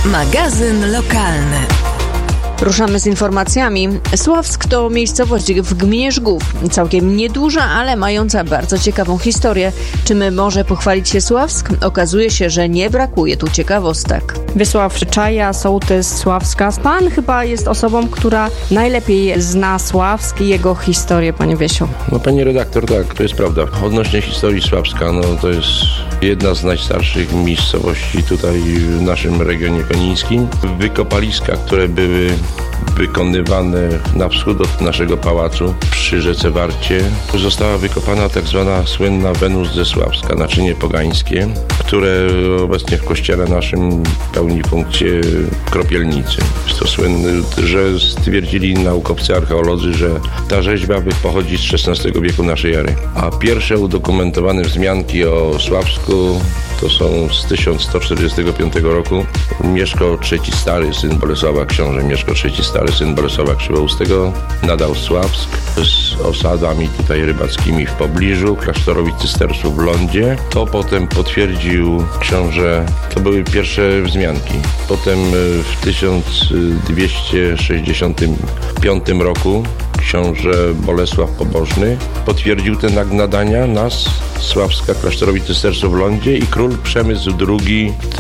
Magazyn lokalny. Ruszamy z informacjami. Sławsk to miejscowość w gminie Żgów. Całkiem nieduża, ale mająca bardzo ciekawą historię. Czym może pochwalić się Sławsk? Okazuje się, że nie brakuje tu ciekawostek. Wiesław Czaja, sołtys Sławska. Pan chyba jest osobą, która najlepiej zna Sławsk i jego historię, panie Wiesiu. No, pani redaktor, tak, to jest prawda. Odnośnie historii Sławska, to jest jedna z najstarszych miejscowości tutaj w naszym regionie konińskim. Wykopaliska, które były wykonywane na wschód od naszego pałacu przy rzece Warcie, została wykopana tak zwana słynna Wenus ze Sławska, naczynie pogańskie, które obecnie w kościele naszym pełni funkcję kropielnicy. Jest to słynny, że stwierdzili naukowcy, archeolodzy, że ta rzeźba pochodzi z XVI wieku naszej ery. A pierwsze udokumentowane wzmianki o Sławsku to są z 1145 roku. Mieszko III Stary, syn Bolesława, książę Mieszko III Stary, syn Bolesława Krzywoustego, nadał Sławsk z osadami tutaj rybackimi w pobliżu, klasztorowi cystersów w lądzie. To potem potwierdził książę, to były pierwsze wzmianki. Potem w 1265 roku książę Bolesław Pobożny potwierdził te nadania nas Sławska klasztorowi cystersów w lądzie i król Przemysł II w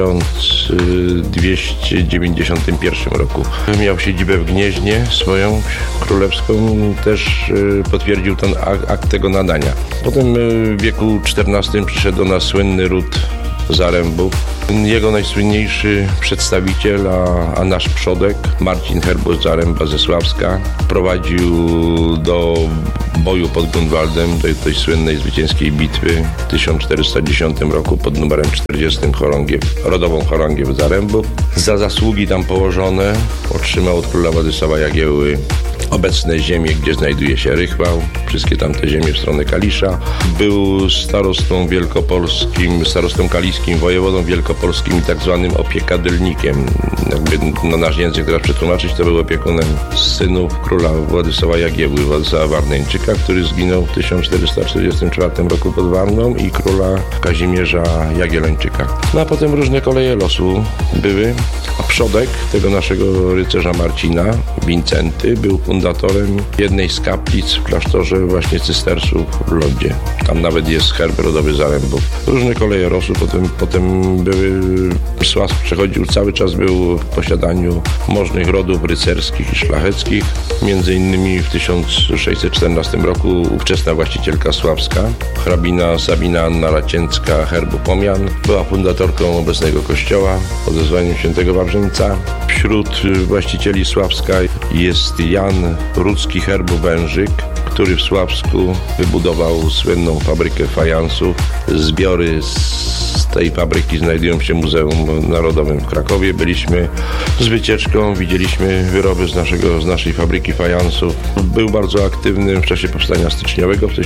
1291 roku miał siedzibę w Gnieźnie swoją królewską, też potwierdził ten akt tego nadania. Potem w wieku XIV przyszedł do nas słynny ród Zarębów. Jego najsłynniejszy przedstawiciel, a nasz przodek, Marcin Herbus Zaręba ze Sławska, prowadził do boju pod Grunwaldem, do tej słynnej zwycięskiej bitwy w 1410 roku pod numerem 40 rodową chorągiew Zarębów. Za zasługi tam położone otrzymał od króla Władysława Jagiełły obecne ziemie, gdzie znajduje się Rychwał, wszystkie tamte ziemie w stronę Kalisza. Był starostą wielkopolskim, starostą kaliskim, wojewodą wielkopolskim i tak zwanym opiekadylnikiem. Jakby na nasz język teraz przetłumaczyć, to był opiekunem synów króla Władysława Jagiełły, Władysława Warneńczyka, który zginął w 1444 roku pod Warną, i króla Kazimierza Jagiellończyka. No a potem różne koleje losu były, a przodek tego naszego rycerza Marcina, Wincenty, był fundatorem jednej z kaplic w klasztorze właśnie cystersów w lądzie. Tam nawet jest herb rodowy Zarębów. Różne koleje losu potem były. Sławsk przechodził, cały czas był w posiadaniu możnych rodów rycerskich i szlacheckich. Między innymi w 1614 roku ówczesna właścicielka Sławska, hrabina Sabina Anna Racięcka herbu Pomian, była fundatorką obecnego kościoła pod wezwaniem świętego Wawrzyńca. Wśród właścicieli Sławska jest Jan Rudzki herbu Wężyk, który w Sławsku wybudował słynną fabrykę fajansów. Zbiory z tej fabryki znajdują się w Muzeum Narodowym w Krakowie. Byliśmy z wycieczką, widzieliśmy wyroby z naszej fabryki fajansów. Był bardzo aktywny w czasie powstania styczniowego w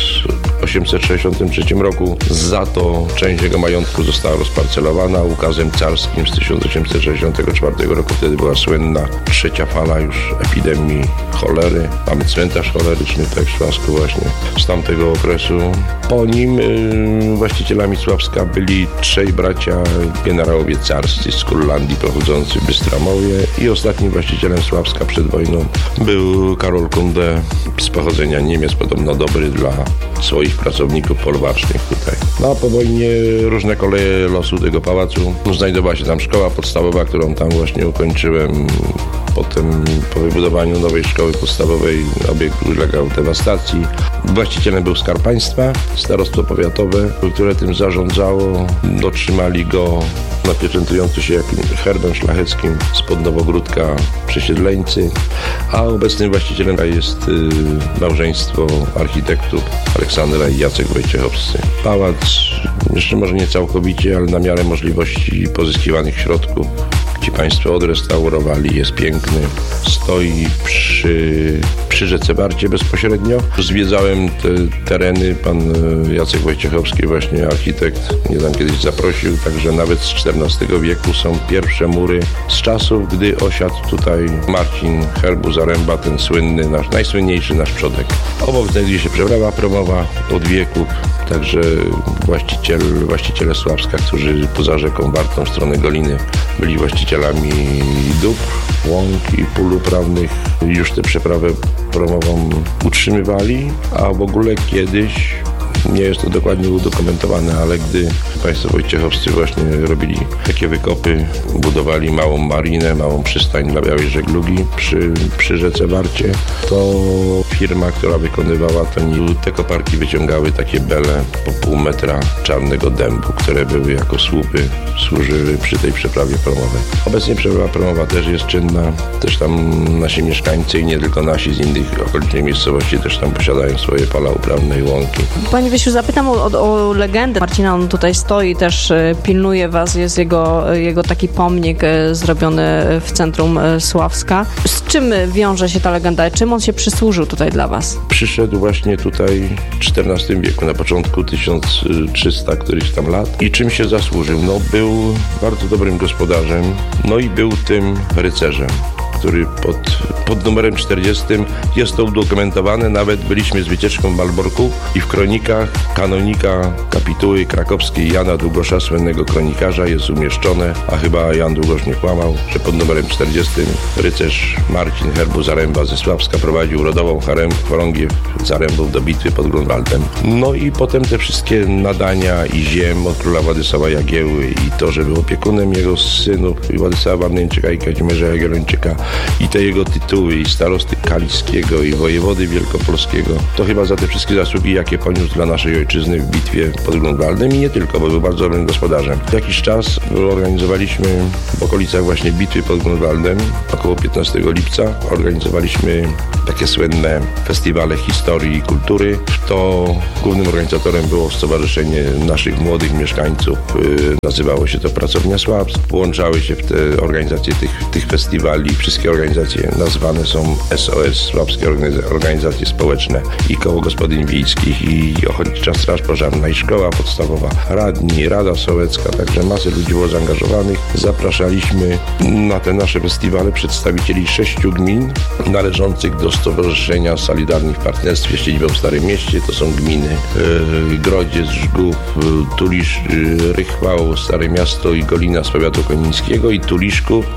1863 roku. Za to część jego majątku została rozparcelowana ukazem carskim z 1864 roku. Wtedy była słynna trzecia fala już epidemii cholery. Mamy cmentarz choleryczny tutaj w Sławsku właśnie z tamtego okresu. Po nim właścicielami Sławska byli trzej bracia generałowie carscy z Kurlandii pochodzący Bystramowie, i ostatnim właścicielem Sławska przed wojną był Karol Kunde z pochodzenia Niemiec, podobno dobry dla swoich pracowników folwarcznych tutaj. No a po wojnie różne koleje losu tego pałacu. Znajdowała się tam szkoła podstawowa, którą tam właśnie ukończyłem. Potem po wybudowaniu nowej szkoły podstawowej obiekt ulegał dewastacji. Właścicielem był Skarb Państwa, starostwo powiatowe, które tym zarządzało. Dotrzymali go napieczętujący się herbem szlacheckim spod Nowogródka przesiedleńcy, a obecnym właścicielem jest małżeństwo architektów Aleksandra i Jacek Wojciechowscy. Pałac jeszcze może nie całkowicie, ale na miarę możliwości pozyskiwanych środków ci państwo odrestaurowali. Jest piękny. Stoi przy rzece Warcie bezpośrednio. Zwiedzałem te tereny. Pan Jacek Wojciechowski, właśnie architekt, mnie tam kiedyś zaprosił. Także nawet z XIV wieku są pierwsze mury z czasów, gdy osiadł tutaj Marcin herbu Zaręba, ten słynny, najsłynniejszy nasz przodek. Obok znajduje się przeprawa promowa od wieków. także właściciele Sławska, którzy poza rzeką Wartą w stronę Goliny byli właścicielami dóbr, łąk i pól uprawnych, już tę przeprawę promową utrzymywali, a w ogóle kiedyś, nie jest to dokładnie udokumentowane, ale gdy państwo wojciechowscy właśnie robili takie wykopy, budowali małą marinę, małą przystań dla białej żeglugi przy rzece Warcie, to firma, która wykonywała to, te koparki wyciągały takie bele po pół metra czarnego dębu, które były jako słupy, służyły przy tej przeprawie promowej. Obecnie przeprawa promowa też jest czynna, też tam nasi mieszkańcy i nie tylko nasi z innych okolicznych miejscowości też tam posiadają swoje pola uprawne i łąki. Panie Wiesiu, zapytam o legendę Marcina. On tutaj stoi, też pilnuje was, jest jego taki pomnik zrobiony w centrum Sławska. Z czym wiąże się ta legenda? Czym on się przysłużył tutaj dla was? Przyszedł właśnie tutaj w XIV wieku, na początku 1300 któryś tam lat. I czym się zasłużył? No, był bardzo dobrym gospodarzem, no i był tym rycerzem, który pod numerem 40 jest to udokumentowane. Nawet byliśmy z wycieczką w Malborku i w kronikach kanonika kapituły krakowskiej Jana Długosza, słynnego kronikarza, jest umieszczone, a chyba Jan Długosz nie kłamał, że pod numerem 40 rycerz Marcin Herbu Zaręba ze Sławska prowadził rodową chorągiew Zarębów do bitwy pod Grunwaldem. No i potem te wszystkie nadania i ziem od króla Władysława Jagieły i to, że był opiekunem jego synów, Władysława Warneńczyka i Kazimierza Jagiellończyka, i te jego tytuły i starosty kaliskiego i wojewody wielkopolskiego, to chyba za te wszystkie zasługi, jakie poniósł dla naszej ojczyzny w bitwie pod Grunwaldem i nie tylko, bo był bardzo dobrym gospodarzem. Jakiś czas organizowaliśmy w okolicach właśnie bitwy pod Grunwaldem, około 15 lipca, organizowaliśmy takie słynne festiwale historii i kultury. To głównym organizatorem było Stowarzyszenie naszych młodych mieszkańców. Nazywało się to Pracownia Sławsk. Włączały się w te organizacje tych festiwali. Wszystkie organizacje nazwane są SOS, Sławskie Organizacje Społeczne, i Koło Gospodyń Wiejskich, i Ochotnicza Straż Pożarna, i Szkoła Podstawowa, radni, Rada Sołecka, także masę ludzi było zaangażowanych. Zapraszaliśmy na te nasze festiwale przedstawicieli 6 gmin należących do Stowarzyszenia Solidarni w Partnerstwie z siedzibą w Starym Mieście. To są gminy Grodziec, Żgów, Tulisz, Rychwał, Stare Miasto i Golina z powiatu konińskiego, i Tuliszków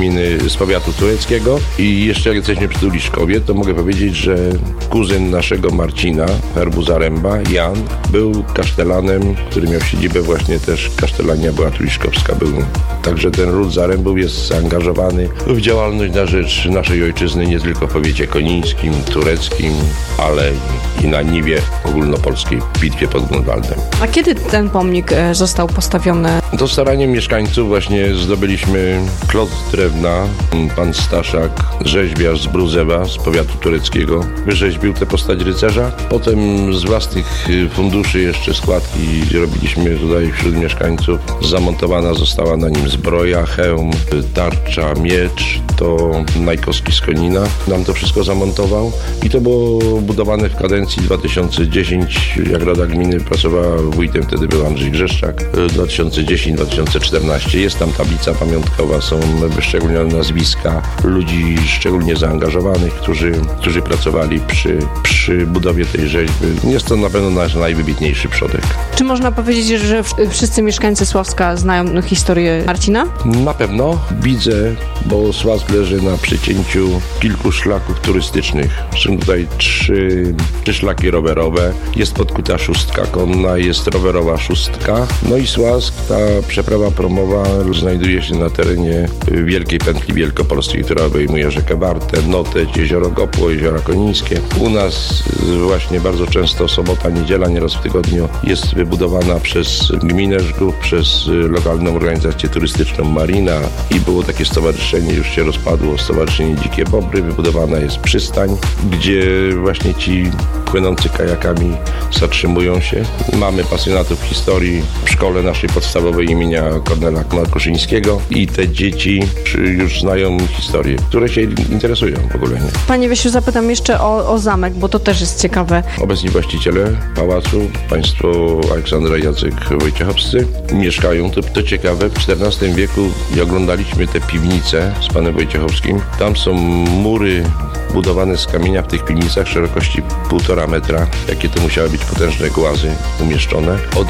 z powiatu tureckiego. I jeszcze jak jesteśmy przy Tuliszkowie, to mogę powiedzieć, że kuzyn naszego Marcina, Herbu Zaręba, Jan, był kasztelanem, który miał siedzibę właśnie też, kasztelania była tuliszkowska. Także ten ród Zarębów jest zaangażowany w działalność na rzecz naszej ojczyzny, nie tylko w powiecie konińskim, tureckim, ale i na niwie ogólnopolskiej w bitwie pod Grunwaldem. A kiedy ten pomnik został postawiony? To staraniem mieszkańców właśnie zdobyliśmy kloc drewna. Pan Staszak, rzeźbiarz z Brudzewa, z powiatu tureckiego, wyrzeźbił tę postać rycerza. Potem z własnych funduszy jeszcze składki robiliśmy tutaj wśród mieszkańców. Zamontowana została na nim zbroja, hełm, tarcza, miecz. To Najkowski z Konina nam to wszystko zamontował i to było budowane w kadencji 2010, jak Rada Gminy pracowała, wójtem wtedy był Andrzej Grzeszczak, 2010-2014. Jest tam tablica pamiątkowa, są wyszczególnione nazwiska ludzi szczególnie zaangażowanych, którzy pracowali przy budowie tej rzeźby. Jest to na pewno nasz najwybitniejszy przodek. Czy można powiedzieć, że wszyscy mieszkańcy Sławska znają historię Marcina? Na pewno. Widzę, bo Sławsk leży na przecięciu kilku szlaków turystycznych. Są tutaj trzy szlaki rowerowe. Jest podkuta szóstka konna, jest rowerowa szóstka. No i Sławsk, ta przeprawa promowa znajduje się na terenie Wielkiej Pętli Wielkopolskiej, która obejmuje rzekę Wartę, Noteć, Jezioro Gopło, Jeziora Konińskie. U nas właśnie bardzo często sobota, niedziela, nieraz w tygodniu jest wybudowana przez gminę Żgów, przez lokalną organizację turystyczną Marina i było takie stowarzyszenie, już się rozpadło, Stowarzyszenie Dzikie Bobry. Wybudowana jest przystań, gdzie właśnie ci płynący kajakami zatrzymują się. Mamy pasjonatów historii w szkole naszej podstawowej imienia Kornela Markuszyńskiego i te dzieci już znają historię historie, które się interesują w ogóle, nie? Panie Wiesiu, zapytam jeszcze o zamek, bo to też jest ciekawe. Obecni właściciele pałacu, państwo Aleksandra i Jacek Wojciechowscy, mieszkają, to ciekawe, w XIV wieku i oglądaliśmy te piwnice z panem Wojciechowskim. Tam są mury budowane z kamienia w tych piwnicach szerokości 1,5 metra. Jakie to musiały być potężne głazy umieszczone. Od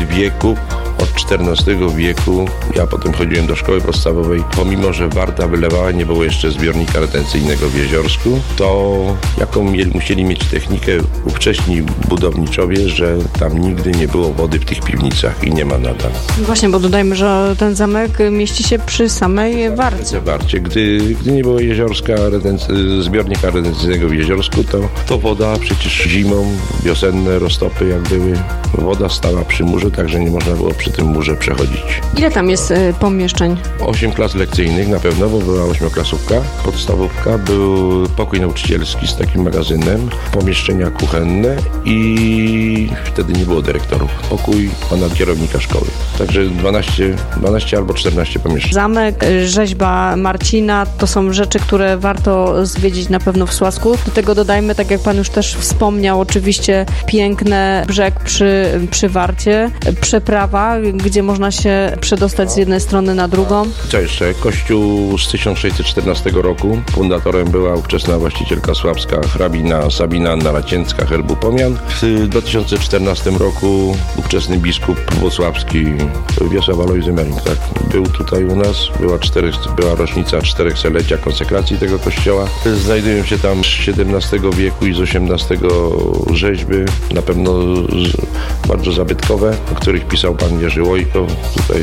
XIV wieku, ja potem chodziłem do szkoły podstawowej, pomimo że Warta wylewała, nie było jeszcze zbiornika retencyjnego w Jeziorsku, to jaką musieli mieć technikę ówcześni budowniczowie, że tam nigdy nie było wody w tych piwnicach i nie ma nadal. Właśnie, bo dodajmy, że ten zamek mieści się przy samej Warcie. Gdy nie było zbiornika retencyjnego w Jeziorsku, to woda przecież zimą, wiosenne roztopy jak były, woda stała przy murze, także nie można było przy tym murze przechodzić. Ile tam jest pomieszczeń? 8 klas lekcyjnych na pewno, bo była 8-klasówka. Podstawówka, był pokój nauczycielski z takim magazynem, pomieszczenia kuchenne i wtedy nie było dyrektorów. Pokój pana kierownika szkoły. Także 12 albo 14 pomieszczeń. Zamek, rzeźba Marcina, to są rzeczy, które warto zwiedzić na pewno w Sławsku. Do tego dodajmy, tak jak pan już też wspomniał, oczywiście piękny brzeg przy Warcie, przeprawa, gdzie można się przedostać z jednej strony na drugą. Co jeszcze? Kościół z 1614 roku. Fundatorem była ówczesna właścicielka sławska, hrabina Sabina Anna Racięcka, herbu Pomian. W 2014 roku ówczesny biskup włocławski Wiesław Alojzy Mering, tak, był tutaj u nas. Była rocznica 400-lecia konsekracji tego kościoła. Znajdują się tam z XVII wieku i z XVIII rzeźby, na pewno bardzo zabytkowe, o których pisał pan Jerzy Łojko tutaj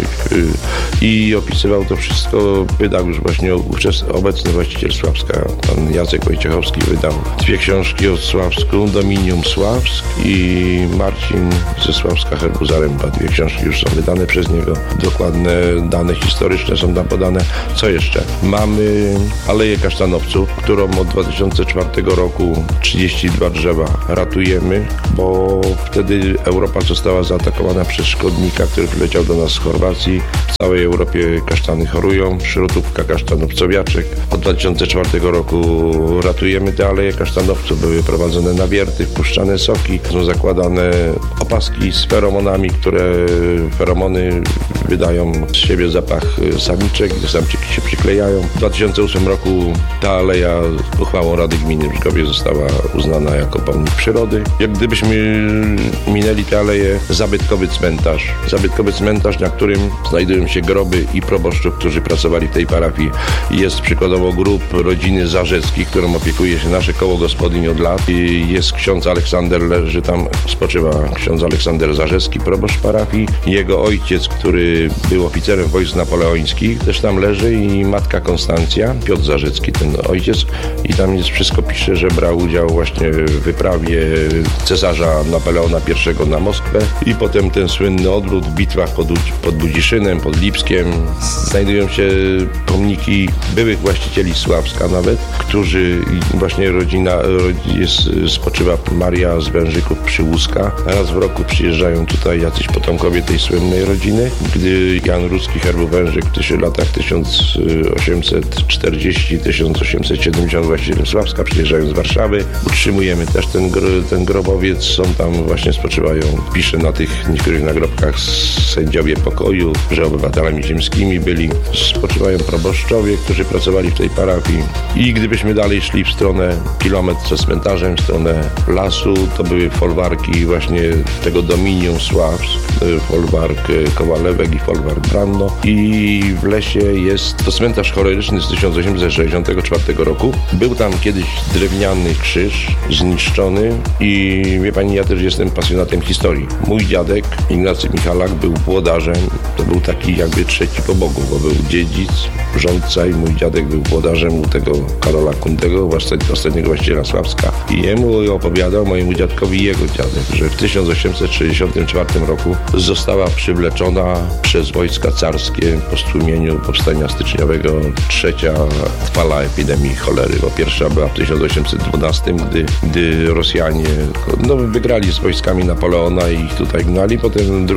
i opisywał to wszystko. Wydał już właśnie obecny właściciel Sławska, pan Jacek Wojciechowski, wydał 2 książki o Sławsku, Dominium Sławsk i Marcin ze Sławska herbu Zaręba. 2 książki już są wydane przez niego. Dokładne dane historyczne są tam podane. Co jeszcze? Mamy Aleję Kasztanowców, którą od 2004 roku 32 drzewa ratujemy, bo wtedy Europa została zaatakowana przez szkodnika, który przyleciał do nas z Chorwacji. W całej Europie kasztany chorują. Śrutówka kasztanów Cowiaczek. Od 2004 roku ratujemy te aleje kasztanowców. Były prowadzone nawierty, wpuszczane soki. Są zakładane opaski z feromonami, które feromony wydają z siebie zapach samiczek, gdy samczyki się przyklejają. W 2008 roku ta aleja uchwałą Rady Gminy w Brzgowie została uznana jako pomnik przyrody. Jak gdybyśmy minęli tę aleję, zabytkowy cmentarz, na którym znajdują się groby i proboszczów, którzy pracowali w tej parafii. Jest przykładowo grób rodziny Zarzeckich, którą opiekuje się nasze koło gospodyń od lat. I jest ksiądz Aleksander, leży tam, spoczywa ksiądz Aleksander Zarzecki, proboszcz parafii. Jego ojciec, który był oficerem wojsk napoleońskich, też tam leży i matka Konstancja, Piotr Zarzecki, ten ojciec. I tam jest wszystko, pisze, że brał udział właśnie w wyprawie cesarza Napoleona I na Moskwę i potem ten słynny odwrót w bitwach pod Budziszynem, pod Lipskiem. Znajdują się pomniki byłych właścicieli Sławska nawet, którzy właśnie spoczywa Maria z Wężyków Przyłuska. Raz w roku przyjeżdżają tutaj jacyś potomkowie tej słynnej rodziny. Gdy Jan Ruski herbu Wężyk w latach 1840-1870 właścicielem Sławska przyjeżdżają z Warszawy. Utrzymujemy też ten grobowiec. Są tam właśnie spoczywają, pisze na tych niektórych nagrobkach, sędziowie pokoju, że obywatelami ziemskimi byli. Spoczywają proboszczowie, którzy pracowali w tej parafii. I gdybyśmy dalej szli w stronę kilometr za cmentarzem, w stronę lasu, to były folwarki właśnie tego Dominium Sławsk, folwark Kowalewek i folwark Branno. I w lesie jest to cmentarz horroryczny z 1864 roku. Był tam kiedyś drewniany krzyż zniszczony i wie pani, ja też jestem pasjonatem historii. Mój dziadek Ignacy Michalak był włodarzem, to był taki jakby trzeci po Bogu, bo był dziedzic, rządca i mój dziadek był włodarzem u tego Karola Kundego, ostatniego właściciela Sławska. I jemu opowiadał, mojemu dziadkowi, jego dziadek, że w 1864 roku została przywleczona przez wojska carskie po stłumieniu powstania styczniowego trzecia fala epidemii cholery, bo pierwsza była w 1812, gdy Rosjanie wygrali z wojskami Napoleona i ich tutaj gnali. Potem druga fala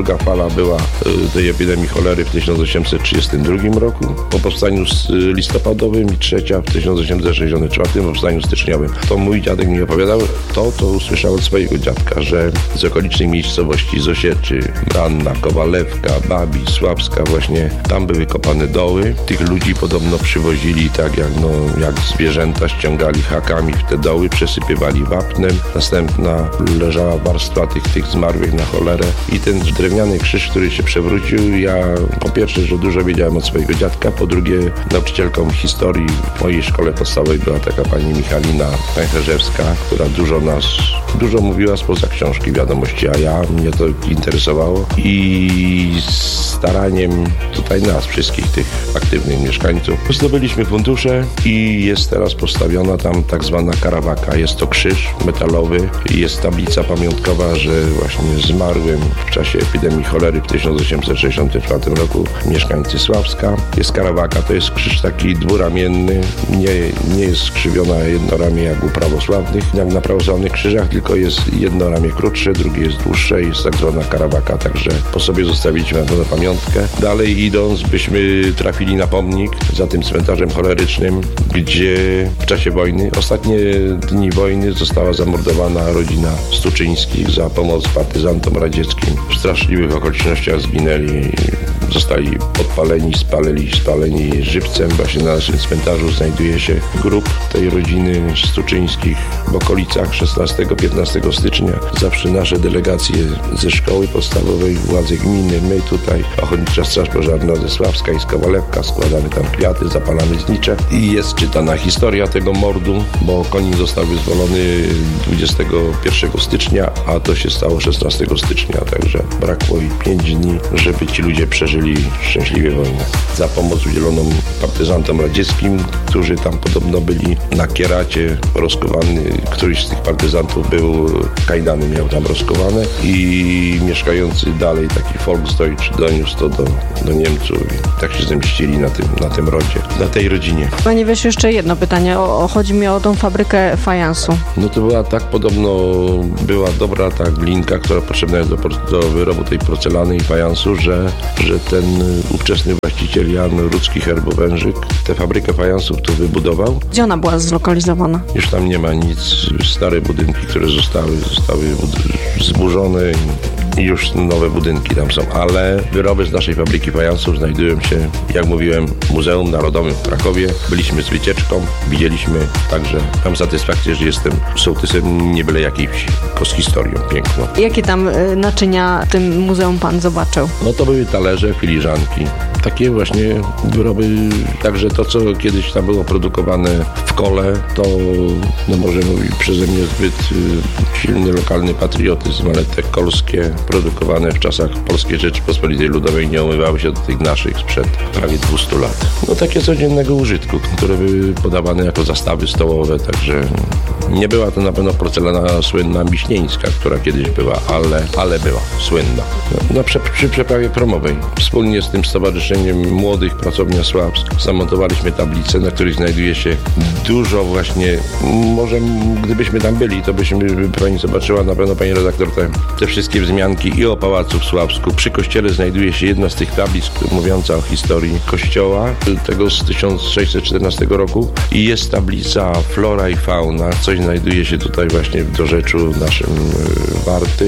która była tej epidemii cholery w 1832 roku, po powstaniu listopadowym i trzecia w 1864 powstaniu styczniowym. To mój dziadek mi opowiadał, to usłyszał od swojego dziadka, że z okolicznych miejscowości Osieczy, Branna, Kowalewka, Babi, Sławska, właśnie tam były kopane doły. Tych ludzi podobno przywozili tak jak zwierzęta, ściągali hakami w te doły, przesypywali wapnem. Następna leżała warstwa tych zmarłych na cholerę i ten drewniany krzyż, który się przewrócił, ja po pierwsze, że dużo wiedziałem od swojego dziadka, po drugie nauczycielką historii w mojej szkole podstawowej była taka pani Michalina Pęcherzewska, która dużo mówiła spoza książki wiadomości, a mnie to interesowało i staraniem tutaj nas, wszystkich tych aktywnych mieszkańców, zdobyliśmy fundusze i jest teraz postawiona tam tak zwana karawaka. Jest to krzyż metalowy i jest tablica pamiątkowa, że właśnie zmarłym w czasie epidemii cholery w 1864 roku mieszkańcy Sławska. Jest karawaka, to jest krzyż taki dwuramienny, nie jest skrzywiona jedno ramię jak u prawosławnych, jak na prawosławnych krzyżach, tylko jest jedno ramię krótsze, drugie jest dłuższe i jest tak zwana karawaka, także po sobie zostawiliśmy na to pamiątkę. Dalej idąc, byśmy trafili na pomnik za tym cmentarzem cholerycznym, gdzie w czasie wojny, ostatnie dni wojny została zamordowana rodzina Stuczyńskich za pomoc partyzantom radzieckim. W straszliwych okolicznościach zginęli, zostali podpaleni, spaleni żywcem. Właśnie na naszym cmentarzu znajduje się grób tej rodziny Stuczyńskich w okolicach 16-15 stycznia. Zawsze nasze delegacje ze szkoły podstawowej, władze gminy, my tutaj, Ochotnicza Straż Pożarna ze Sławska i z Kowalewka, składamy tam kwiaty, zapalamy znicze i jest czytana historia tego mordu, bo Konin został wyzwolony 21 stycznia, a to się stało 16 stycznia, także brakło i 5 dni, żeby ci ludzie przeżyli szczęśliwie wojnę. Za pomoc udzieloną partyzantom radzieckim, którzy tam podobno byli na kieracie rozkowany. Któryś z tych partyzantów był, kajdany miał tam rozkowane i mieszkający dalej taki Volksdeutsch doniósł to do Niemców i tak się zemścili na tym rodzie, na tej rodzinie. Panie Wiesiu, jeszcze jedno pytanie. Chodzi mi o tą fabrykę fajansu. No to była była dobra ta glinka, która potrzebna jest do wyrobu tej porcelany i fajansu, że ten ówczesny właściciel Jan Rudzki-Herbowężyk tę fabrykę fajansów tu wybudował. Gdzie ona była zlokalizowana? Już tam nie ma nic. Stare budynki, które zostały zburzone i już nowe budynki tam są, ale wyroby z naszej fabryki fajansów znajdują się, jak mówiłem, w Muzeum Narodowym w Krakowie. Byliśmy z wycieczką, widzieliśmy, także mam satysfakcję, że jestem sołtysem nie byle jakiej wsi, tylko z historią piękną. Jakie tam naczynia w tym muzeum pan zobaczył? No to były talerze, filiżanki, takie właśnie wyroby, także to, co kiedyś tam było produkowane w kole, to może mówić przeze mnie zbyt silny lokalny patriotyzm, ale te kolskie produkowane w czasach Polskiej Rzeczypospolitej Ludowej nie umywały się do tych naszych sprzed prawie 200 lat. No takie codziennego użytku, które były podawane jako zastawy stołowe, także nie była to na pewno porcelana słynna miśnieńska, która kiedyś była, ale była słynna. Przy przeprawie promowej wspólnie z tym Stowarzyszeniem Młodych Pracownia Sławsk zamontowaliśmy tablice, na których znajduje się dużo właśnie, może gdybyśmy tam byli, to byśmy pani zobaczyła na pewno, pani redaktor, te wszystkie wzmianki i o pałacu w Sławsku. Przy kościele znajduje się jedna z tych tablic mówiąca o historii kościoła, tego z 1614 roku i jest tablica flora i fauna, coś znajduje się tutaj właśnie w dorzeczu naszym Warty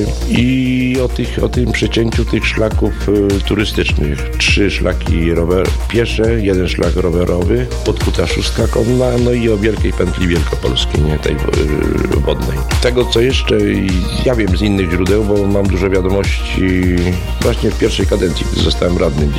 i o tym przecięciu tych szlaków turystycznych. 3 szlaki piesze, 1 szlak rowerowy, podkuta szóstka konna, no i o wielkiej pętli wielkopolskiej, nie tej wodnej. Tego, co jeszcze ja wiem z innych źródeł, bo mam dużo wiadomości właśnie w pierwszej kadencji, gdy zostałem radnym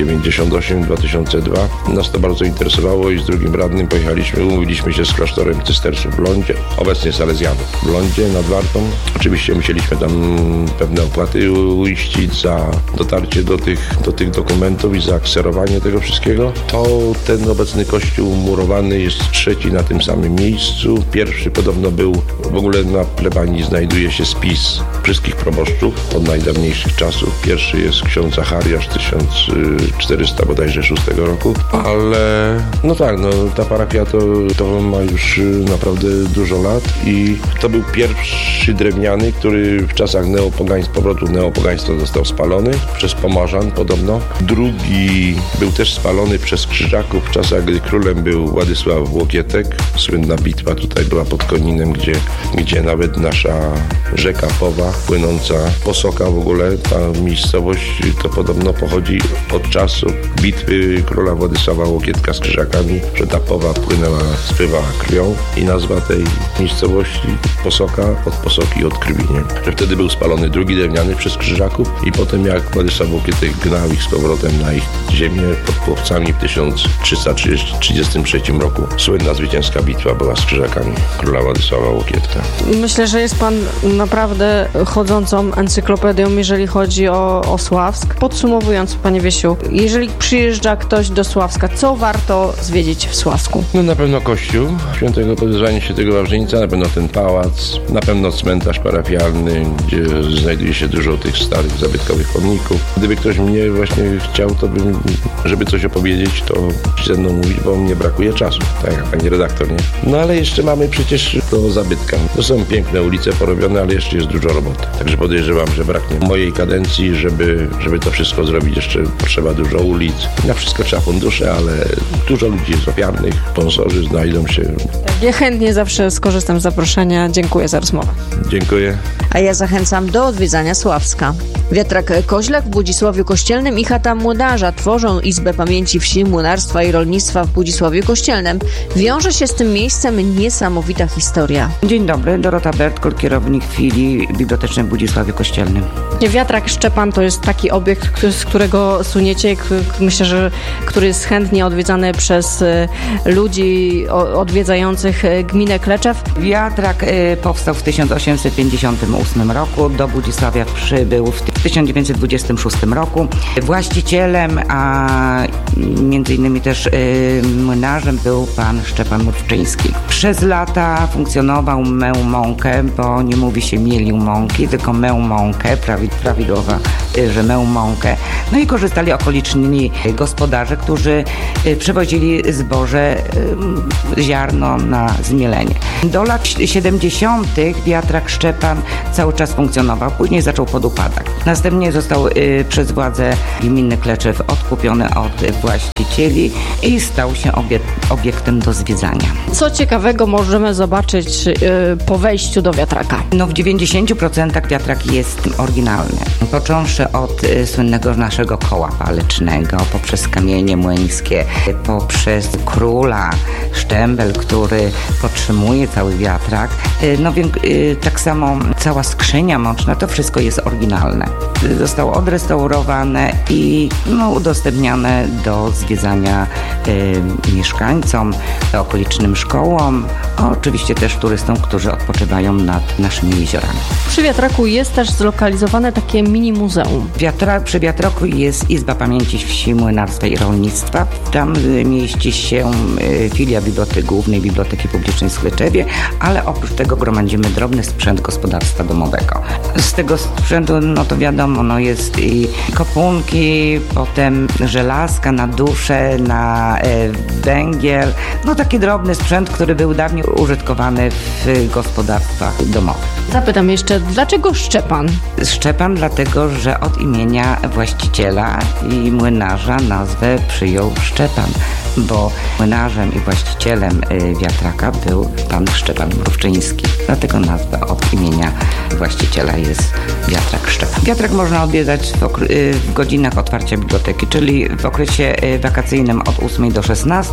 98-2002. Nas to bardzo interesowało i z drugim radnym umówiliśmy się z klasztorem cystersów w Lądzie, obecnie salezjanów w Lądzie nad Wartą. Oczywiście musieliśmy tam pewne opłaty uiścić za dotarcie do tych dokumentów i za kserowanie tego wszystkiego. To ten obecny kościół murowany jest 3 na tym samym miejscu. Pierwszy podobno był, w ogóle na plebanii znajduje się spis wszystkich proboszczów od najdawniejszych czasów. Pierwszy jest ksiądz Zachariasz 1400 bodajże 6 roku, ale no tak, ta parafia to ma już naprawdę dużo lat i to był pierwszy drewniany, który w czasach powrotu neopogaństwa został spalony przez Pomarzan podobno. Drugi był też spalony przez Krzyżaków w czasach, gdy królem był Władysław Łokietek. Słynna bitwa tutaj była pod Koninem, gdzie nawet nasza rzeka Powa, płynąca Posoka w ogóle, ta miejscowość to podobno pochodzi od czasu bitwy króla Władysława Łokietka z Krzyżakami, że ta Powa spływała krwią i nazwa tej miejscowości Posoka od Posoki, od krwi, nie? Że wtedy był spalony drugi drewniany przez Krzyżaków i potem jak Władysław Łokietek gnał ich z powrotem na ich ziemię pod Płowcami w 1333 roku. Słynna zwycięska bitwa była z Krzyżakami króla Władysława Łokietka. Myślę, że jest pan naprawdę chodzącą encyklopedią, jeżeli chodzi o Sławsk. Podsumowując, panie Wiesiu, jeżeli przyjeżdża ktoś do Sławska, co warto zwiedzić w Sławsku? No na pewno kościół Świętego Podróżania Świętego Wawrzyńca, na pewno ten pałac, na pewno cmentarz parafialny, gdzie znajduje się dużo tych starych, zabytkowych pomników. Gdyby ktoś mnie właśnie chciał, to bym, żeby coś opowiedzieć, to ze mną mówić, bo mnie brakuje czasu, tak jak pani redaktor, nie? No ale jeszcze mamy przecież to zabytka. To są piękne ulice porobione, ale jeszcze jest dużo roboty. Także podejrzewam, że braknie mojej kadencji, żeby to wszystko zrobić. Jeszcze potrzeba dużo ulic. Na wszystko trzeba fundusze, ale dużo ludzi jest ofiarnych, sponsorzy znajdą się. Ja chętnie zawsze skorzystam z zaproszenia. Dziękuję za rozmowę. Dziękuję. A ja zachęcam do odwiedzania Sławska. Wiatrak Koźlak w Budzisławiu Kościelnym i chata młynarza tworzą Izbę Pamięci Wsi, Młynarstwa i Rolnictwa w Budzisławiu Kościelnym. Wiąże się z tym miejscem niesamowita historia. Dzień dobry, Dorota Bertkol, kierownik filii bibliotecznej w Budzisławiu Kościelnym. Wiatrak Szczepan to jest taki obiekt, z którego słyniecie, myślę, że który jest chętnie odwiedzany przez ludzi odwiedzających gminę Kleczew. Wiatrak powstał w 1858 roku, do Budzisławia przybył w 1926 roku. Właścicielem, a między innymi też młynarzem był pan Szczepan Mrówczyński. Przez lata funkcjonował Meł Mąkę, bo nie mówi się mielił mąki, tylko Meł Mąkę, prawidłowa, że Meł Mąkę. No i korzystali okoliczni gospodarze, którzy przewozili zboże, ziarno na zmielenie. Do lat 70. Wiatrak Szczepan cały czas funkcjonował, później zaczął podupadać. Następnie został przez władze gminy Kleczew odkupiony od właścicieli i stał się obiektem do zwiedzania. Co ciekawego możemy zobaczyć po wejściu do Wiatraka? No w 90% Wiatrak jest oryginalny. Począwszy od słynnego naszego koła walecznego, poprzez kamienie młyńskie, poprzez króla, sztembel, który podtrzymuje cały Wiatrak. No więc tak samo cała skrzynia moczna, to wszystko jest oryginalne. Zostało odrestaurowane i udostępniane do zwiedzania mieszkańcom, okolicznym szkołom, a oczywiście też turystom, którzy odpoczywają nad naszymi jeziorami. Przy Wiatraku jest też zlokalizowane takie mini muzeum. Przy Wiatraku jest Izba Pamięci Wsi, Młynarstwa i Rolnictwa. Tam mieści się filia Głównej Biblioteki Publicznej w Kleczewie, ale oprócz tego gromadzimy drobny sprzęt gospodarstwa domowego. Z tego sprzętu, to wiadomo, jest i kopunki, potem żelazka na duszę, na węgiel. Taki drobny sprzęt, który był dawniej użytkowany w gospodarstwach domowych. Zapytam jeszcze, dlaczego Szczepan? Szczepan dlatego, że od imienia właściciela i młynarza nazwę przyjął Szczepan, bo młynarzem i właścicielem Wiatraka był pan Szczepan Mrówczyński. Dlatego nazwa od imienia właściciela jest Wiatrak Szczepan. Wiatrak można odwiedzać w godzinach otwarcia biblioteki, czyli w okresie wakacyjnym od 8 do 16,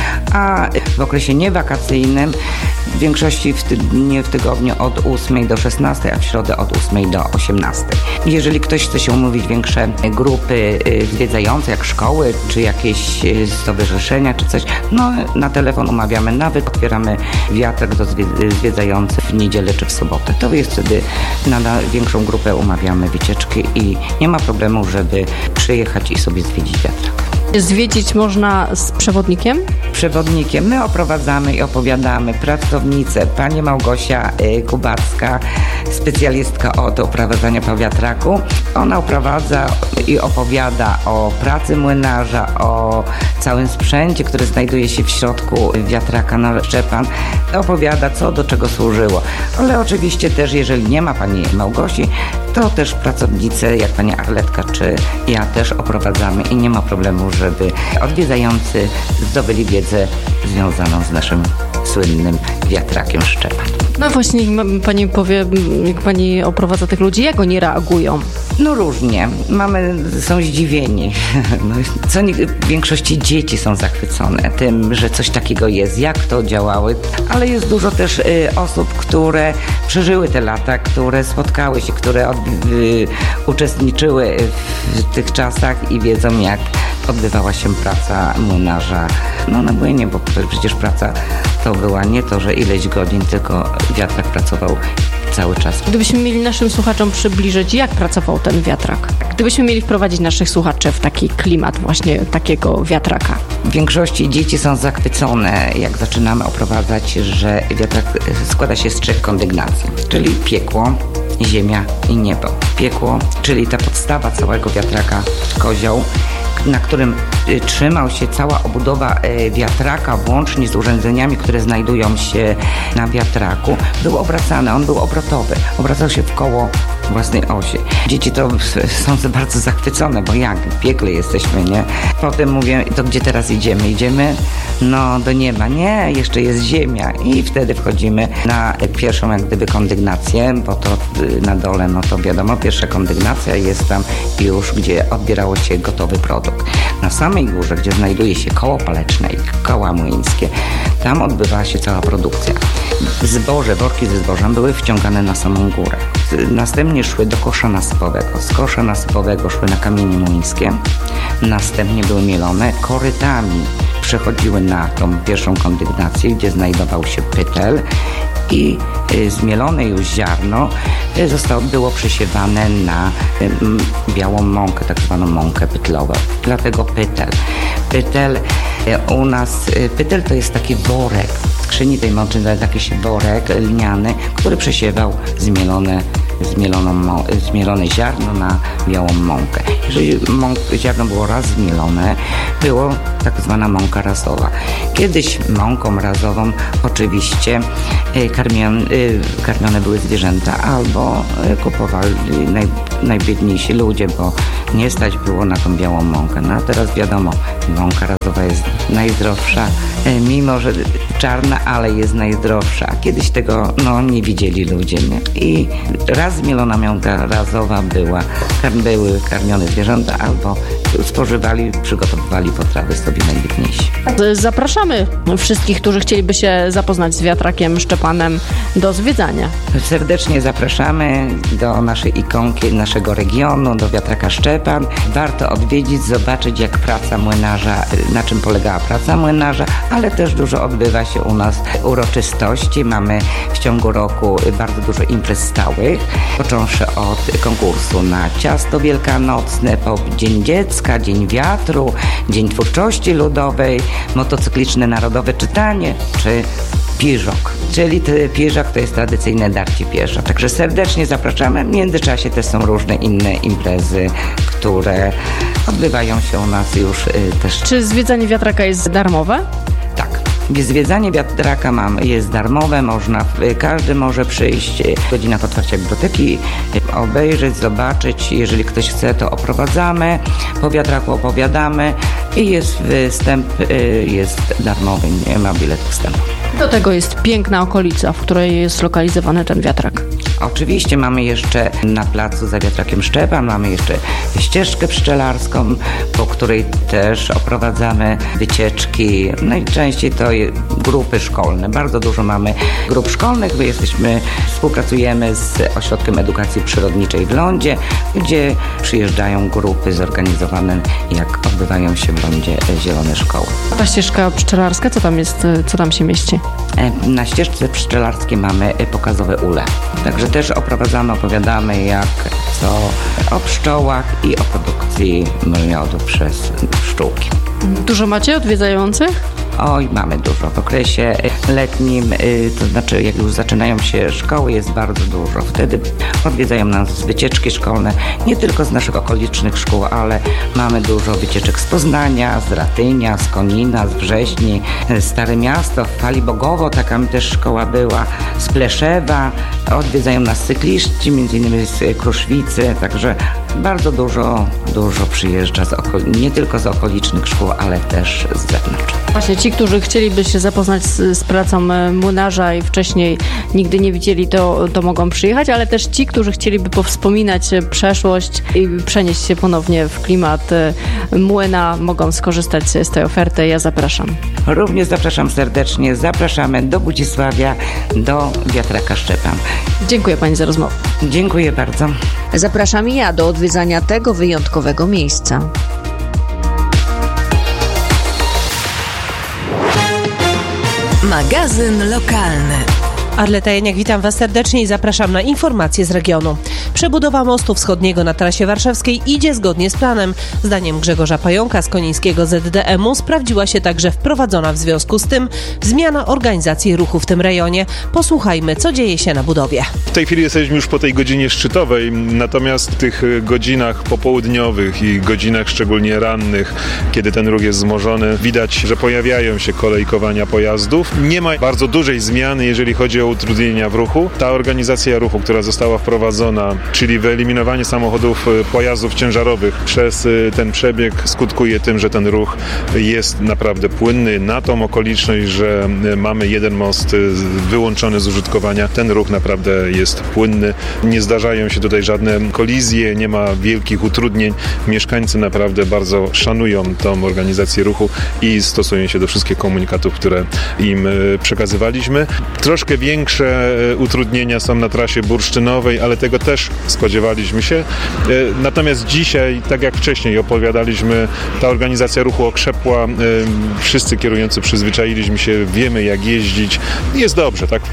a w okresie niewakacyjnym w większości w tygodniu od 8 do 16, a w środę od 8 do 18. Jeżeli ktoś chce się umówić większe grupy zwiedzające, jak szkoły, czy jakieś stowarzyszenia, czy coś, na telefon umawiamy, nawet otwieramy Wiatrak do zwiedzających w niedzielę czy w sobotę. To jest wtedy na większą grupę umawiamy wycieczki i nie ma problemu, żeby przyjechać i sobie zwiedzić Wiatrak. Zwiedzić można z przewodnikiem? Przewodnikiem. My oprowadzamy i opowiadamy. Pracownice, pani Małgosia Kubacka, specjalistka od oprowadzania po wiatraku. Ona oprowadza i opowiada o pracy młynarza, o całym sprzęcie, który znajduje się w środku wiatraka na szczepan. Opowiada, co do czego służyło. Ale oczywiście też, jeżeli nie ma pani Małgosi, to też pracownice, jak pani Arletka czy ja też oprowadzamy i nie ma problemu, żeby odwiedzający zdobyli wiedzę związaną z naszym słynnym wiatrakiem szczepan. No właśnie, pani powie, jak pani oprowadza tych ludzi, jak oni reagują? No różnie. Są zdziwieni. W większości dzieci są zachwycone tym, że coś takiego jest, jak to działało. Ale jest dużo też osób, które przeżyły te lata, które spotkały się, które uczestniczyły w tych czasach i wiedzą, jak odbywała się praca młynarza na młynie, bo przecież praca to była nie to, że ileś godzin, tylko wiatrak pracował cały czas. Gdybyśmy mieli naszym słuchaczom przybliżyć, jak pracował ten wiatrak? Gdybyśmy mieli wprowadzić naszych słuchaczy w taki klimat właśnie takiego wiatraka? W większości dzieci są zachwycone, jak zaczynamy oprowadzać, że wiatrak składa się z 3 kondygnacji, czyli piekło, ziemia i niebo. Piekło, czyli ta podstawa całego wiatraka, kozioł, na którym trzymał się cała obudowa wiatraka, włącznie z urządzeniami, które znajdują się na wiatraku, był obracany, on był obrotowy, obracał się w koło własnej osi. Dzieci to są bardzo zachwycone, bo jak w piekle jesteśmy, nie? Potem mówię, to gdzie teraz idziemy? Idziemy do nieba. Nie, jeszcze jest ziemia i wtedy wchodzimy na pierwszą jak gdyby kondygnację, bo to na dole, to wiadomo, pierwsza kondygnacja jest tam już, gdzie odbierało się gotowy produkt. Na samej górze, gdzie znajduje się koło paleczne i koła młyńskie, tam odbywała się cała produkcja. Zboże, worki ze zbożem były wciągane na samą górę. Następnie szły do kosza nasypowego. Z kosza nasypowego szły na kamienie młyńskie. Następnie były mielone korytami. Przechodziły na tą pierwszą kondygnację, gdzie znajdował się pytel i zmielone już ziarno było przesiewane na białą mąkę, tak zwaną mąkę pytlową. Dlatego pytel. Pytel to jest taki worek. W skrzyni tej mączy taki się worek lniany, który przesiewał zmielone ziarno na białą mąkę. Jeżeli ziarno było raz zmielone, było tak zwana mąka razowa. Kiedyś mąką razową oczywiście karmione były zwierzęta albo kupowali najbiedniejsi ludzie, bo nie stać było na tą białą mąkę. A teraz wiadomo, mąka razowa jest najzdrowsza, mimo że czarna, ale jest najzdrowsza. Kiedyś tego nie widzieli ludzie, nie? I raz zmielona mąka razowa były karmione zwierzęta albo przygotowywali potrawy sobie najbiedniejsi. Zapraszamy wszystkich, którzy chcieliby się zapoznać z wiatrakiem szczepanem do zwiedzania. Serdecznie zapraszamy do naszej ikonki, naszego regionu, do wiatraka Szczepan. Warto odwiedzić, zobaczyć jak praca młynarza, na czym polegała praca młynarza, ale też dużo odbywa się u nas uroczystości. Mamy w ciągu roku bardzo dużo imprez stałych, począwszy od konkursu na ciasto wielkanocne, po Dzień Dziecka, Dzień Wiatru, Dzień Twórczości Ludowej, motocykliczne narodowe czytanie czy piżok. Czyli piżok to jest tradycyjne darcie pierza. Także serdecznie zapraszamy. W międzyczasie też są różne inne imprezy, które odbywają się u nas już też. Czy zwiedzanie wiatraka jest darmowe? Tak. Zwiedzanie wiatraka jest darmowe, każdy może przyjść w godzinach otwarcia biblioteki, obejrzeć, zobaczyć. Jeżeli ktoś chce, to oprowadzamy, po wiatraku opowiadamy i jest wstęp, jest darmowy, nie ma biletu wstępu. Do tego jest piękna okolica, w której jest lokalizowany ten wiatrak. Oczywiście mamy jeszcze na placu za wiatrakiem Szczepan, mamy jeszcze ścieżkę pszczelarską, po której też oprowadzamy wycieczki. Najczęściej to grupy szkolne. Bardzo dużo mamy grup szkolnych. Współpracujemy z Ośrodkiem Edukacji Przyrodniczej w Lądzie, gdzie przyjeżdżają grupy zorganizowane, jak odbywają się w Lądzie zielone szkoły. Ta ścieżka pszczelarska, co tam się mieści? Na ścieżce pszczelarskiej mamy pokazowe ule. Także też opowiadamy co o pszczołach i o produkcji miodu przez pszczółki. Dużo macie odwiedzających? Oj, mamy dużo. W okresie letnim, to znaczy jak już zaczynają się szkoły, jest bardzo dużo. Wtedy odwiedzają nas wycieczki szkolne, nie tylko z naszych okolicznych szkół, ale mamy dużo wycieczek z Poznania, z Ratynia, z Konina, z Wrześni, Stare Miasto, w Fali Bogowo, taka też szkoła była, z Pleszewa. Odwiedzają nas cykliści, między innymi z Kruszwicy, także bardzo dużo przyjeżdża nie tylko z okolicznych szkół, ale też z zewnątrz. Właśnie ci, którzy chcieliby się zapoznać z pracą młynarza i wcześniej nigdy nie widzieli, to mogą przyjechać, ale też ci, którzy chcieliby powspominać przeszłość i przenieść się ponownie w klimat młyna, mogą skorzystać z tej oferty. Ja zapraszam. Również zapraszam serdecznie. Zapraszamy do Budzisławia, do wiatraka Szczepan. Dziękuję pani za rozmowę. Dziękuję bardzo. Zapraszam i ja do odwiedzania tego wyjątkowego miejsca. Magazyn lokalny. Arleta Janiak, witam Was serdecznie i zapraszam na informacje z regionu. Przebudowa mostu wschodniego na trasie warszawskiej idzie zgodnie z planem. Zdaniem Grzegorza Pająka z konińskiego ZDM-u sprawdziła się także wprowadzona w związku z tym zmiana organizacji ruchu w tym rejonie. Posłuchajmy, co dzieje się na budowie. W tej chwili jesteśmy już po tej godzinie szczytowej, natomiast w tych godzinach popołudniowych i godzinach szczególnie rannych, kiedy ten ruch jest wzmożony, widać, że pojawiają się kolejkowania pojazdów. Nie ma bardzo dużej zmiany, jeżeli chodzi o utrudnienia w ruchu. Ta organizacja ruchu, która została wprowadzona, czyli wyeliminowanie pojazdów ciężarowych przez ten przebieg, skutkuje tym, że ten ruch jest naprawdę płynny. Na tą okoliczność, że mamy jeden most wyłączony z użytkowania, ten ruch naprawdę jest płynny. Nie zdarzają się tutaj żadne kolizje, nie ma wielkich utrudnień. Mieszkańcy naprawdę bardzo szanują tą organizację ruchu i stosują się do wszystkich komunikatów, które im przekazywaliśmy. Troszkę większe utrudnienia są na trasie bursztynowej, ale tego też spodziewaliśmy się. Natomiast dzisiaj, tak jak wcześniej opowiadaliśmy, ta organizacja ruchu okrzepła. Wszyscy kierujący przyzwyczailiśmy się, wiemy jak jeździć. Jest dobrze, tak?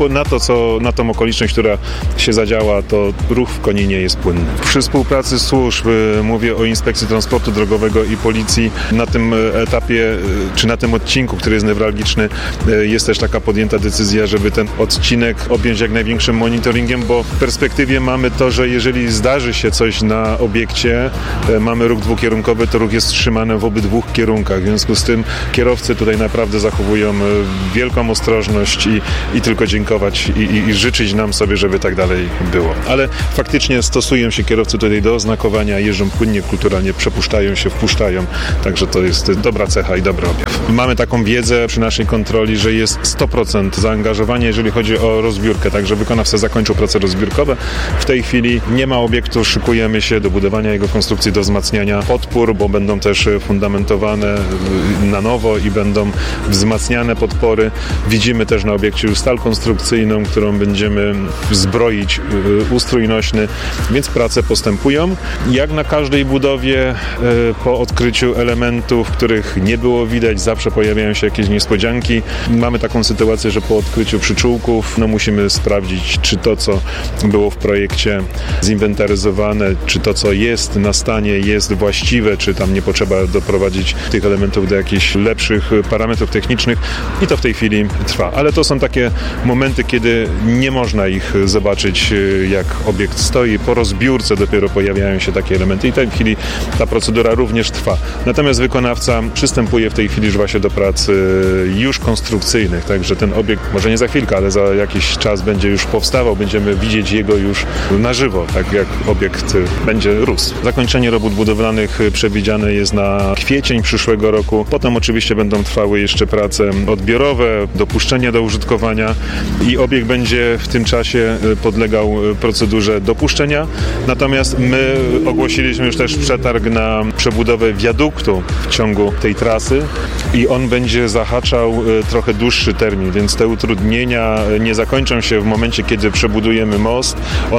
Na tą okoliczność, która się zadziała, to ruch w Koninie jest płynny. Przy współpracy służb, mówię o Inspekcji Transportu Drogowego i Policji, na tym etapie, czy na tym odcinku, który jest newralgiczny, jest też taka podjęta decyzja, żeby ten odcinek objąć jak największym monitoringiem, bo w perspektywie mamy to, że jeżeli zdarzy się coś na obiekcie, mamy ruch dwukierunkowy, to ruch jest wstrzymany w obydwu kierunkach. W związku z tym kierowcy tutaj naprawdę zachowują wielką ostrożność i tylko dziękować i życzyć nam sobie, żeby tak dalej było. Ale faktycznie stosują się kierowcy tutaj do oznakowania, jeżdżą płynnie, kulturalnie, przepuszczają się, wpuszczają, także to jest dobra cecha i dobry objaw. Mamy taką wiedzę przy naszej kontroli, że jest 100% zaangażowania, jeżeli chodzi o rozbiórkę, także wykonawca zakończył prace rozbiórkowe. W tej chwili nie ma obiektu, szykujemy się do budowania jego konstrukcji, do wzmacniania podpór, bo będą też fundamentowane na nowo i będą wzmacniane podpory. Widzimy też na obiekcie już stal konstrukcyjną, którą będziemy zbroić, ustrój nośny, więc prace postępują. Jak na każdej budowie, po odkryciu elementów, których nie było widać, zawsze pojawiają się jakieś niespodzianki. Mamy taką sytuację, że po odkryciu przyczółków musimy sprawdzić, czy to, co było w projekcie zinwentaryzowane, czy to, co jest na stanie, jest właściwe, czy tam nie potrzeba doprowadzić tych elementów do jakichś lepszych parametrów technicznych i to w tej chwili trwa. Ale to są takie momenty, kiedy nie można ich zobaczyć, jak obiekt stoi. Po rozbiórce dopiero pojawiają się takie elementy i w tej chwili ta procedura również trwa. Natomiast wykonawca przystępuje w tej chwili właśnie do prac już konstrukcyjnych, także ten obiekt, może nie za chwilkę, ale za jakiś czas będzie już powstawał, będziemy widzieć jego już na żywo, tak jak obiekt będzie rósł. Zakończenie robót budowlanych przewidziane jest na kwiecień przyszłego roku. Potem oczywiście będą trwały jeszcze prace odbiorowe, dopuszczenie do użytkowania i obiekt będzie w tym czasie podlegał procedurze dopuszczenia. Natomiast my ogłosiliśmy już też przetarg na przebudowę wiaduktu w ciągu tej trasy i on będzie zahaczał trochę dłuższy termin, więc te utrudnienia nie zakończą się w momencie, kiedy przebudujemy most. One się zakończą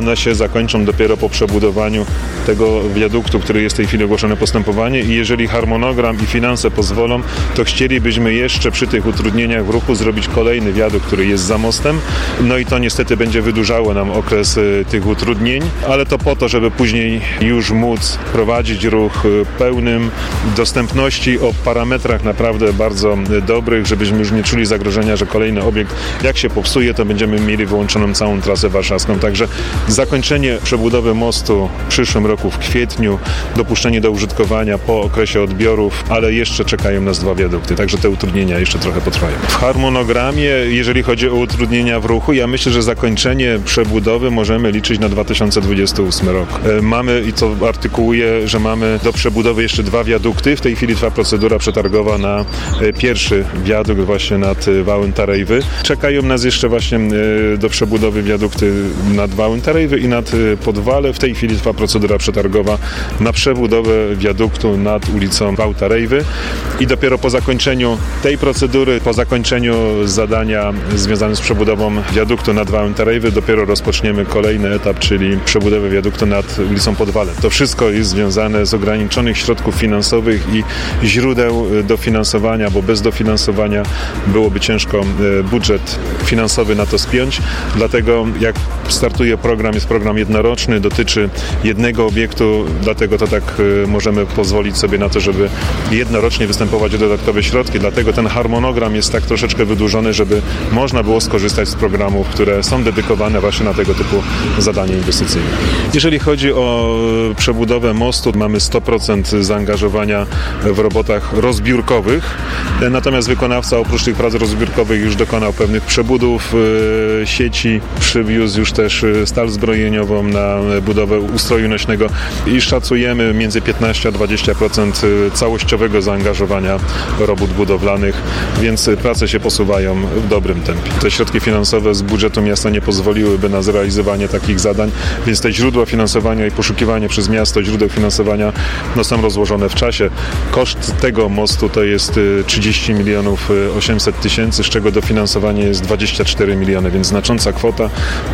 zakończą dopiero po przebudowaniu tego wiaduktu, który jest w tej chwili ogłoszone postępowanie i jeżeli harmonogram i finanse pozwolą, to chcielibyśmy jeszcze przy tych utrudnieniach w ruchu zrobić kolejny wiadukt, który jest za mostem. No i to niestety będzie wydłużało nam okres tych utrudnień, ale to po to, żeby później już móc prowadzić ruch pełnym dostępności o parametrach naprawdę bardzo dobrych, żebyśmy już nie czuli zagrożenia, że kolejny obiekt, jak się popsuje, to będziemy mieli wyłączoną całą trasę warszawską. Także zakończenie przebudowy mostu w przyszłym roku w kwietniu, dopuszczenie do użytkowania po okresie odbiorów, ale jeszcze czekają nas 2 wiadukty, także te utrudnienia jeszcze trochę potrwają. W harmonogramie, jeżeli chodzi o utrudnienia w ruchu, ja myślę, że zakończenie przebudowy możemy liczyć na 2028 rok. Mamy, i to artykułuję, że mamy do przebudowy jeszcze 2 wiadukty. W tej chwili trwa procedura przetargowa na pierwszy wiadukt właśnie nad wałem Tarejwy. Czekają nas jeszcze właśnie do przebudowy wiadukty nad wałem Tarejwy i nad Podwale. W tej chwili trwa procedura przetargowa na przebudowę wiaduktu nad ulicą Wał Tarejwy i dopiero po zakończeniu tej procedury, po zakończeniu zadania związanym z przebudową wiaduktu nad wałem Tarejwy dopiero rozpoczniemy kolejny etap, czyli przebudowę wiaduktu nad ulicą Podwale. To wszystko jest związane z ograniczonych środków finansowych i źródeł dofinansowania, bo bez dofinansowania byłoby ciężko budżet finansowy na to spiąć. Dlatego jak startuje program, jest program jednoroczny, dotyczy jednego obiektu, dlatego to tak możemy pozwolić sobie na to, żeby jednorocznie występować o dodatkowe środki. Dlatego ten harmonogram jest tak troszeczkę wydłużony, żeby można było skorzystać z programów, które są dedykowane właśnie na tego typu zadania inwestycyjne. Jeżeli chodzi o przebudowę mostu, mamy 100% zaangażowania w robotach rozbiórkowych, natomiast wykonawca oprócz tych prac rozbiórkowych już dokonał pewnych przebudów sieci, przywiózł już też stal zbrojeniową na budowę ustroju nośnego i szacujemy między 15 a 20% całościowego zaangażowania robót budowlanych, więc prace się posuwają w dobrym tempie. Te środki finansowe z budżetu miasta nie pozwoliłyby na zrealizowanie takich zadań, więc te źródła finansowania i poszukiwanie przez miasto źródeł finansowania są rozłożone w czasie. Koszt tego mostu to jest 30 800 000, z czego dofinansowanie jest 24 miliony, więc znacząca kwota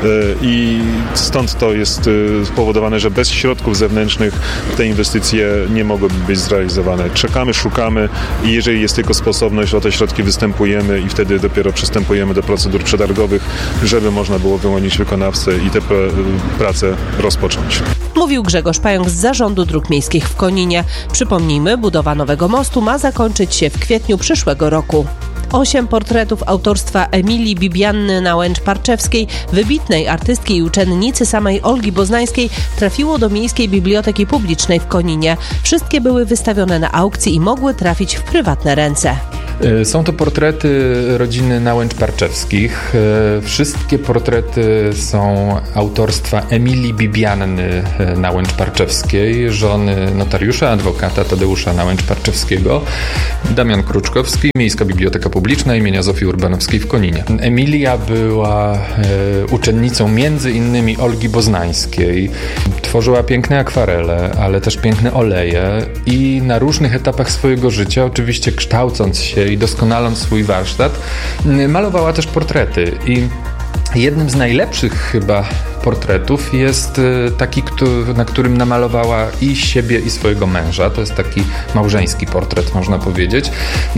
i stąd to jest spowodowane, że bez środków zewnętrznych te inwestycje nie mogłyby być zrealizowane. Czekamy, szukamy i jeżeli jest tylko sposobność, o te środki występujemy i wtedy dopiero przystępujemy do procedur przetargowych, żeby można było wyłonić wykonawcę i te prace rozpocząć. Mówił Grzegorz Pająk z Zarządu Dróg Miejskich w Koninie. Przypomnijmy, budowa nowego mostu ma zakończyć się w kwietniu przyszłego roku. 8 portretów autorstwa Emilii Bibianny Nałęcz-Parczewskiej, wybitnej artystki i uczennicy samej Olgi Boznańskiej, trafiło do Miejskiej Biblioteki Publicznej w Koninie. Wszystkie były wystawione na aukcji i mogły trafić w prywatne ręce. Są to portrety rodziny Nałęcz-Parczewskich. Wszystkie portrety są autorstwa Emilii Bibianny Nałęcz-Parczewskiej, żony notariusza, adwokata Tadeusza Nałęcz-Parczewskiego. Damian Kruczkowski, Miejska Biblioteka Publiczna imienia Zofii Urbanowskiej w Koninie. Emilia była uczennicą między innymi Olgi Boznańskiej. Tworzyła piękne akwarele, ale też piękne oleje i na różnych etapach swojego życia, oczywiście kształcąc się i doskonaląc swój warsztat, malowała też portrety i jednym z najlepszych chyba portretów jest taki, na którym namalowała i siebie, i swojego męża. To jest taki małżeński portret, można powiedzieć.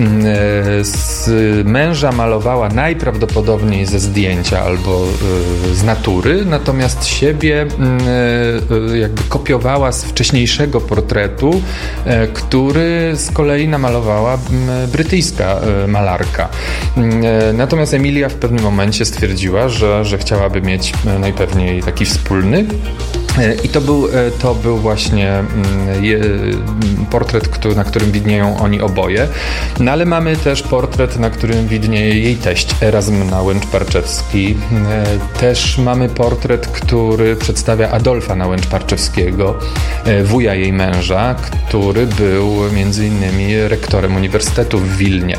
Z męża malowała najprawdopodobniej ze zdjęcia albo z natury, natomiast siebie jakby kopiowała z wcześniejszego portretu, który z kolei namalowała brytyjska malarka. Natomiast Emilia w pewnym momencie stwierdziła, że chciałaby mieć najpewniej taki wspólny. I to był właśnie portret, na którym widnieją oni oboje. No ale mamy też portret, na którym widnieje jej teść Erazm Nałęcz-Parczewski. Też mamy portret, który przedstawia Adolfa Nałęcz-Parczewskiego, wuja jej męża, który był między innymi rektorem Uniwersytetu w Wilnie.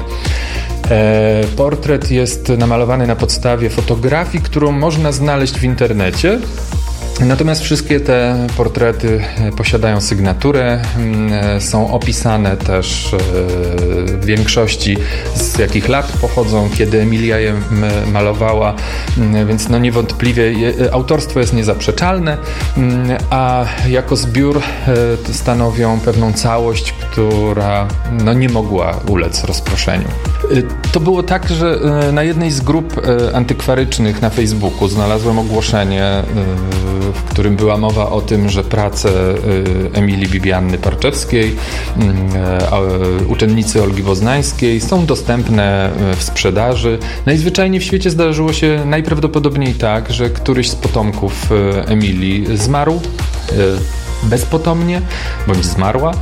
Portret jest namalowany na podstawie fotografii, którą można znaleźć w internecie. Natomiast wszystkie te portrety posiadają sygnaturę, są opisane też w większości z jakich lat pochodzą, kiedy Emilia je malowała, więc no niewątpliwie autorstwo jest niezaprzeczalne, a jako zbiór stanowią pewną całość, która no nie mogła ulec rozproszeniu. To było tak, że na jednej z grup antykwarycznych na Facebooku znalazłem ogłoszenie, w którym była mowa o tym, że prace Emilii Bibianny Parczewskiej, uczennicy Olgi Boznańskiej są dostępne w sprzedaży. Najzwyczajniej w świecie zdarzyło się najprawdopodobniej tak, że któryś z potomków Emilii zmarł bezpotomnie, bądź zmarła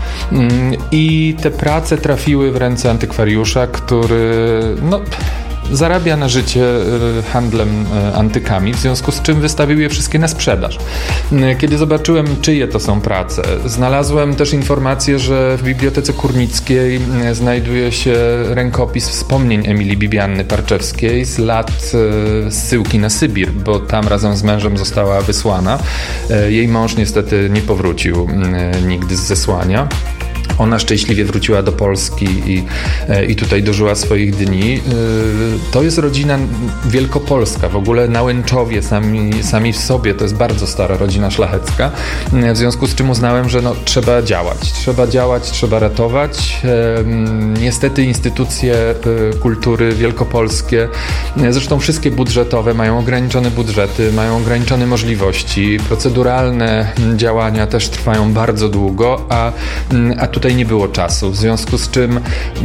i te prace trafiły w ręce antykwariusza, który zarabia na życie handlem antykami, w związku z czym wystawił je wszystkie na sprzedaż. Kiedy zobaczyłem, czyje to są prace, znalazłem też informację, że w Bibliotece Kurnickiej znajduje się rękopis wspomnień Emilii Bibianny Parczewskiej z lat zsyłki na Sybir, bo tam razem z mężem została wysłana. Jej mąż niestety nie powrócił nigdy z zesłania. Ona szczęśliwie wróciła do Polski i tutaj dożyła swoich dni. To jest rodzina wielkopolska. W ogóle Nałęczowie sami w sobie to jest bardzo stara rodzina szlachecka. W związku z czym uznałem, że trzeba działać, trzeba ratować. Niestety instytucje kultury wielkopolskie, zresztą wszystkie budżetowe, mają ograniczone budżety, mają ograniczone możliwości. Proceduralne działania też trwają bardzo długo, a tutaj nie było czasu, w związku z czym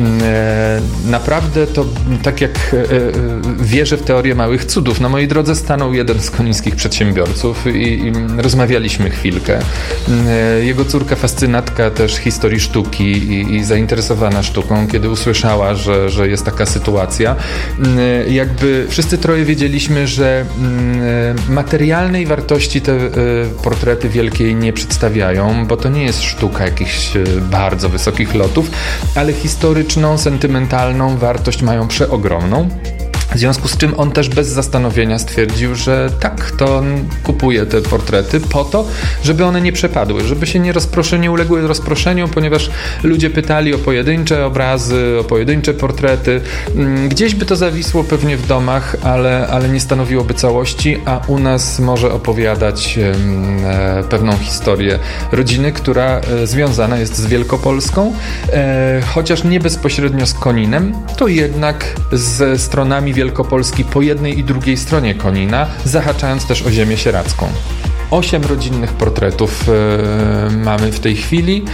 naprawdę to tak jak wierzę w teorię małych cudów. Na mojej drodze stanął jeden z konińskich przedsiębiorców i rozmawialiśmy chwilkę. Jego córka, fascynatka też historii sztuki i zainteresowana sztuką, kiedy usłyszała, że jest taka sytuacja, jakby wszyscy troje wiedzieliśmy, że materialnej wartości te portrety wielkiej nie przedstawiają, bo to nie jest sztuka jakichś bardzo wysokich lotów, ale historyczną, sentymentalną wartość mają przeogromną. W związku z czym on też bez zastanowienia stwierdził, że tak, to on kupuje te portrety po to, żeby one nie przepadły, żeby się nie uległy rozproszeniu, ponieważ ludzie pytali o pojedyncze obrazy, o pojedyncze portrety. Gdzieś by to zawisło pewnie w domach, ale nie stanowiłoby całości, a u nas może opowiadać pewną historię rodziny, która związana jest z Wielkopolską, chociaż nie bezpośrednio z Koninem, to jednak ze stronami Wielkopolski po jednej i drugiej stronie Konina, zahaczając też o ziemię sieradzką. 8 rodzinnych portretów mamy w tej chwili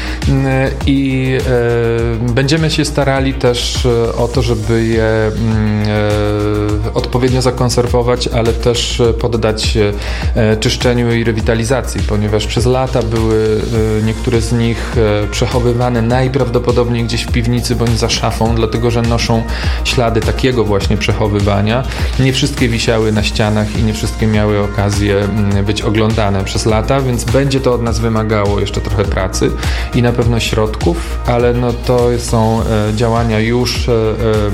i będziemy się starali też o to, żeby je odpowiednio zakonserwować, ale też poddać czyszczeniu i rewitalizacji, ponieważ przez lata były niektóre z nich przechowywane najprawdopodobniej gdzieś w piwnicy bądź za szafą, dlatego że noszą ślady takiego właśnie przechowywania. Nie wszystkie wisiały na ścianach i nie wszystkie miały okazję być oglądane przez lata, więc będzie to od nas wymagało jeszcze trochę pracy i na pewno środków, ale to są działania już